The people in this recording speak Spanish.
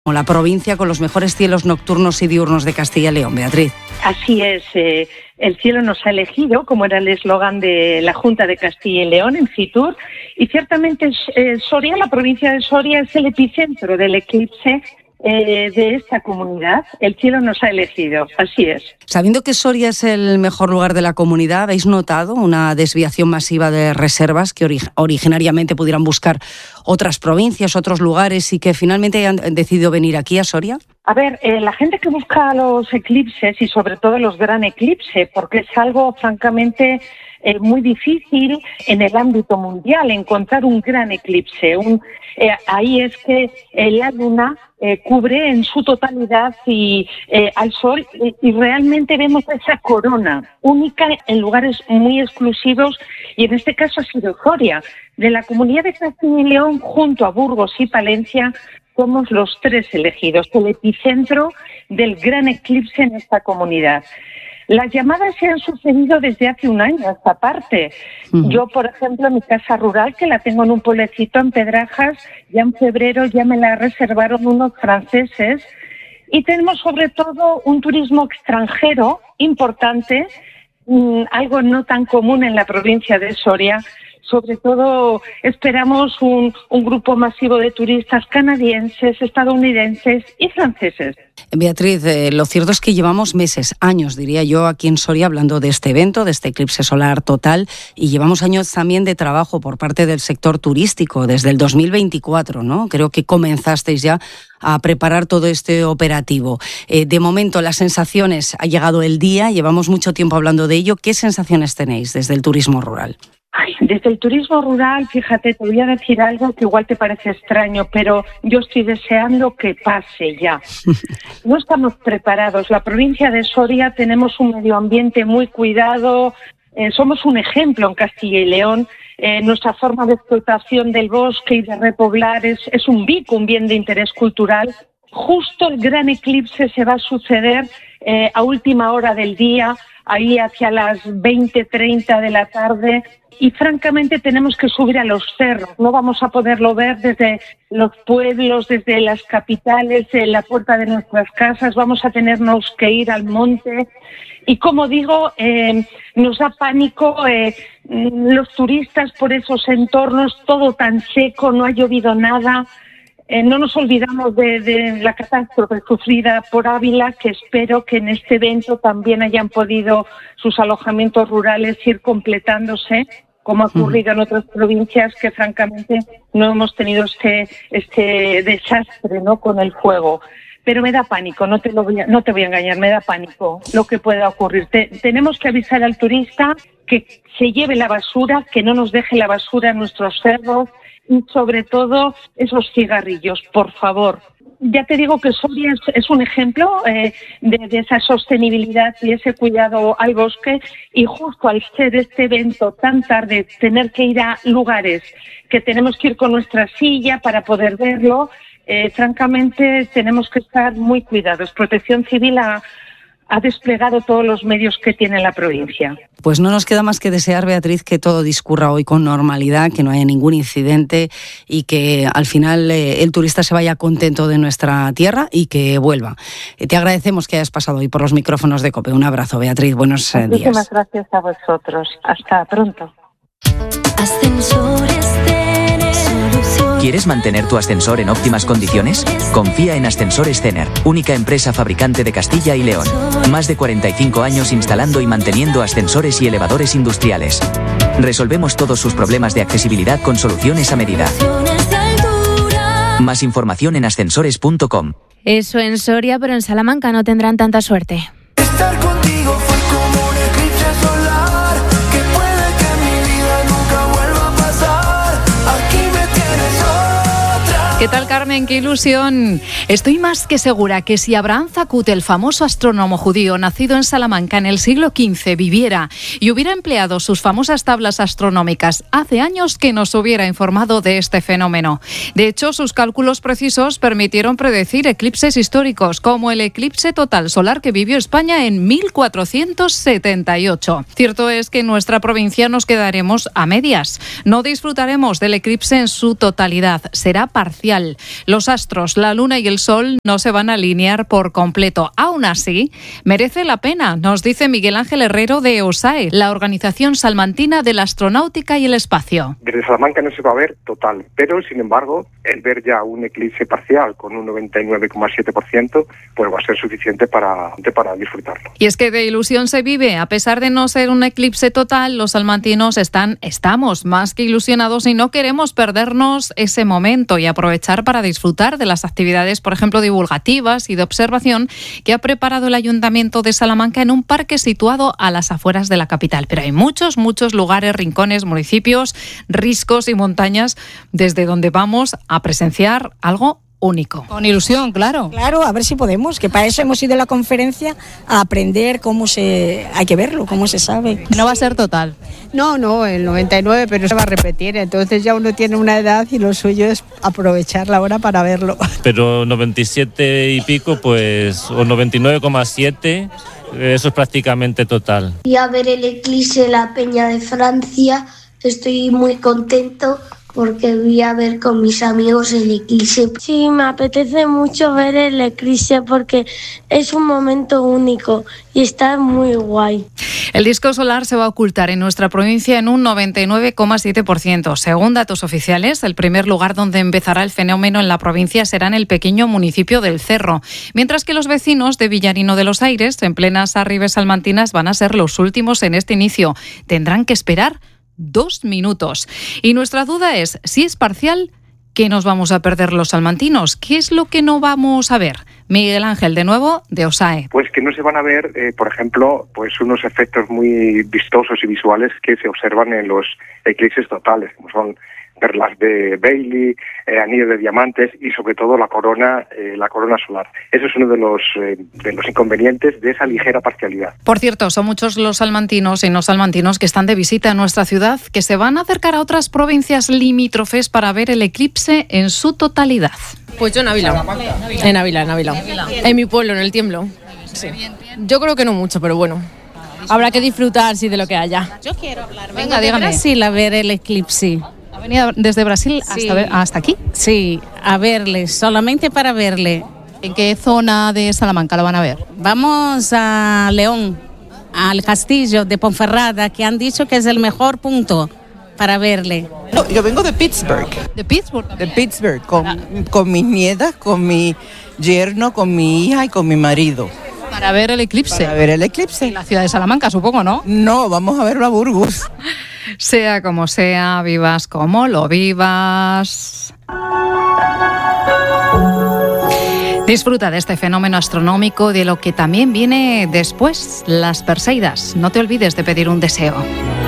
La provincia con los mejores cielos nocturnos y diurnos de Castilla y León. Beatriz. Así es, el cielo nos ha elegido, como era el eslogan de la Junta de Castilla y León en Fitur, y ciertamente Soria, la provincia de Soria, es el epicentro del eclipse de esta comunidad. El cielo nos ha elegido, así es. Sabiendo que Soria es el mejor lugar de la comunidad, ¿habéis notado una desviación masiva de reservas que originariamente pudieran buscar otras provincias, otros lugares y que finalmente hayan decidido venir aquí a Soria? A ver, la gente que busca los eclipses y sobre todo los gran eclipses, porque es algo francamente muy difícil en el ámbito mundial encontrar un gran eclipse. Ahí es que la luna cubre en su totalidad al sol y realmente vemos esa corona única en lugares muy exclusivos, y en este caso ha sido Soria. De la comunidad de Castilla y León, junto a Burgos y Palencia, somos los tres elegidos, el epicentro del gran eclipse en esta comunidad. Las llamadas se han sucedido desde hace un año a esta parte. Yo, por ejemplo, mi casa rural, que la tengo en un pueblecito en Pedrajas, ya en febrero ya me la reservaron unos franceses, y tenemos sobre todo un turismo extranjero importante, algo no tan común en la provincia de Soria. Sobre todo esperamos un grupo masivo de turistas canadienses, estadounidenses y franceses. Beatriz, lo cierto es que llevamos meses, años diría yo, aquí en Soria hablando de este evento, de este eclipse solar total, y llevamos años también de trabajo por parte del sector turístico, desde el 2024, ¿no? Creo que comenzasteis ya a preparar todo este operativo. De momento, las sensaciones, ha llegado el día, llevamos mucho tiempo hablando de ello. ¿Qué sensaciones tenéis desde el turismo rural? Desde el turismo rural, fíjate, te voy a decir algo que igual te parece extraño, pero yo estoy deseando que pase ya. No estamos preparados. La provincia de Soria tenemos un medio ambiente muy cuidado, somos un ejemplo en Castilla y León. Nuestra forma de explotación del bosque y de repoblar es un bien de interés cultural. Justo el gran eclipse se va a suceder a última hora del día, ahí hacia las 20:30 de la tarde, y francamente tenemos que subir a los cerros. No vamos a poderlo ver desde los pueblos, desde las capitales, en la puerta de nuestras casas. Vamos a tenernos que ir al monte. Y como digo, nos da pánico los turistas por esos entornos, todo tan seco, no ha llovido nada. No nos olvidamos de la catástrofe sufrida por Ávila, que espero que en este evento también hayan podido sus alojamientos rurales ir completándose, como ha ocurrido en otras provincias que francamente no hemos tenido este desastre, ¿no?, con el fuego. Pero me da pánico, no te voy a engañar, me da pánico lo que pueda ocurrir. Tenemos que avisar al turista que se lleve la basura, que no nos deje la basura en nuestros cerros, y sobre todo esos cigarrillos, por favor. Ya te digo que Soria es un ejemplo de esa sostenibilidad y ese cuidado al bosque, y justo al ser este evento tan tarde, tener que ir a lugares que tenemos que ir con nuestra silla para poder verlo, francamente tenemos que estar muy cuidados. Protección Civil ha desplegado todos los medios que tiene la provincia. Pues no nos queda más que desear, Beatriz, que todo discurra hoy con normalidad, que no haya ningún incidente y que al final el turista se vaya contento de nuestra tierra y que vuelva. Te agradecemos que hayas pasado hoy por los micrófonos de COPE. Un abrazo, Beatriz. Buenos días. Muchísimas gracias a vosotros. Hasta pronto. ¿Quieres mantener tu ascensor en óptimas condiciones? Confía en Ascensores Zener, única empresa fabricante de Castilla y León. Más de 45 años instalando y manteniendo ascensores y elevadores industriales. Resolvemos todos sus problemas de accesibilidad con soluciones a medida. Más información en ascensores.com. Eso en Soria, pero en Salamanca no tendrán tanta suerte. Estar contigo fue como un eclipse solar, que puede que mi vida nunca vuelva a pasar. Aquí me tienes otra. ¿Qué tal, Carmen? ¡Qué ilusión! Estoy más que segura que si Abraham Zakut, el famoso astrónomo judío nacido en Salamanca en el siglo XV, viviera y hubiera empleado sus famosas tablas astronómicas hace años, que nos hubiera informado de este fenómeno. De hecho, sus cálculos precisos permitieron predecir eclipses históricos, como el eclipse total solar que vivió España en 1478. Cierto es que en nuestra provincia nos quedaremos a medias. No disfrutaremos del eclipse en su totalidad. Será parcial parcial. Los astros, la luna y el sol no se van a alinear por completo. Aún así, merece la pena, nos dice Miguel Ángel Herrero de OSAE, la Organización Salmantina de la Astronáutica y el Espacio. Desde Salamanca no se va a ver total, pero sin embargo, el ver ya un eclipse parcial con un 99,7%, pues va a ser suficiente para disfrutarlo. Y es que de ilusión se vive. A pesar de no ser un eclipse total, los salmantinos estamos más que ilusionados y no queremos perdernos ese momento y aprovechar para disfrutar de las actividades, por ejemplo, divulgativas y de observación que ha preparado el Ayuntamiento de Salamanca en un parque situado a las afueras de la capital. Pero hay muchos lugares, rincones, municipios, riscos y montañas desde donde vamos a presenciar algo único. Con ilusión, claro. Claro, a ver si podemos, que para eso hemos ido a la conferencia a aprender hay que verlo, cómo se sabe. No va a ser total. No, el 99, pero se va a repetir, entonces ya uno tiene una edad y lo suyo es aprovechar la hora para verlo. Pero 97 y pico, pues, o 99,7, eso es prácticamente total. Y a ver el eclipse en la Peña de Francia, estoy muy contento porque voy a ver con mis amigos el eclipse. Sí, me apetece mucho ver el eclipse porque es un momento único y está muy guay. El disco solar se va a ocultar en nuestra provincia en un 99,7%. Según datos oficiales, el primer lugar donde empezará el fenómeno en la provincia será en el pequeño municipio del Cerro, mientras que los vecinos de Villarino de los Aires, en plenas Arribes salmantinas, van a ser los últimos en este inicio. Tendrán que esperar 2 minutos. Y nuestra duda es, si es parcial, ¿qué nos vamos a perder los salmantinos? ¿Qué es lo que no vamos a ver? Miguel Ángel, de nuevo, de OSAE. Pues que no se van a ver, por ejemplo, pues unos efectos muy vistosos y visuales que se observan en los eclipses totales, como son perlas de Bailey, anillos de diamantes y sobre todo la corona solar. Eso es uno de los inconvenientes de esa ligera parcialidad. Por cierto, son muchos los salmantinos y no salmantinos que están de visita en nuestra ciudad, que se van a acercar a otras provincias limítrofes para ver el eclipse en su totalidad. Pues yo en Ávila. En Ávila. En mi pueblo, en el Tiemblo. Sí. Yo creo que no mucho, pero bueno. Habrá que disfrutar, sí, de lo que haya. Yo quiero hablar. Venga, dígame. Brasil a ver el eclipse. ¿Ha venido desde Brasil hasta aquí? Sí, a verle, solamente para verle. ¿En qué zona de Salamanca lo van a ver? Vamos a León, al castillo de Ponferrada, que han dicho que es el mejor punto para verle. No, yo vengo de Pittsburgh. ¿De Pittsburgh? De Pittsburgh, con mis nietas, con mi yerno, con mi hija y con mi marido. Para ver el eclipse. Para ver el eclipse. En la ciudad de Salamanca, supongo, ¿no? No, vamos a verlo a Burgos. Sea como sea, vivas como lo vivas. Disfruta de este fenómeno astronómico, de lo que también viene después, las Perseidas. No te olvides de pedir un deseo.